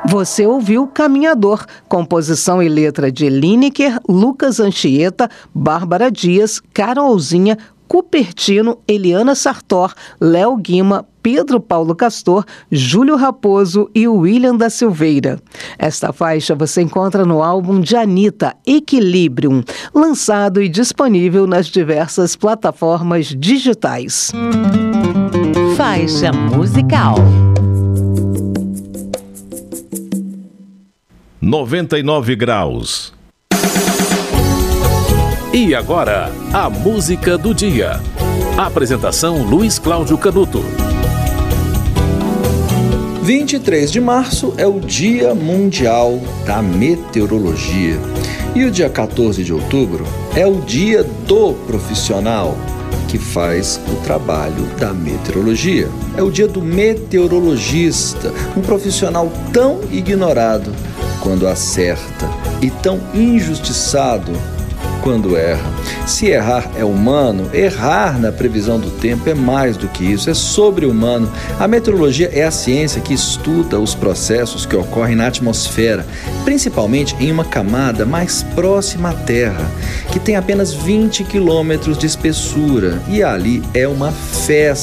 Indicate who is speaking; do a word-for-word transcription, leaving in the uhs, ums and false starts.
Speaker 1: Você ouviu Caminhador, composição e letra de Lineker, Lucas Anchieta, Bárbara Dias, Carolzinha, Cupertino, Eliana Sartor, Léo Guima, Pedro Paulo Castor, Júlio Raposo e William da Silveira. Esta faixa você encontra no álbum de Anitta, Equilibrium, lançado e disponível nas diversas plataformas digitais.
Speaker 2: Faixa musical.
Speaker 3: noventa e nove graus. E agora, a música do dia. Apresentação Luiz Cláudio Canuto.
Speaker 4: vinte e três de março é o Dia Mundial da Meteorologia. E o dia quatorze de outubro é o dia do profissional que faz o trabalho da meteorologia. É o dia do meteorologista, um profissional tão ignorado quando acerta e tão injustiçado quando erra. Se errar é humano, errar na previsão do tempo é mais do que isso, é sobre-humano. A meteorologia é a ciência que estuda os processos que ocorrem na atmosfera, principalmente em uma camada mais próxima à Terra, que tem apenas vinte quilômetros de espessura, e ali é uma festa.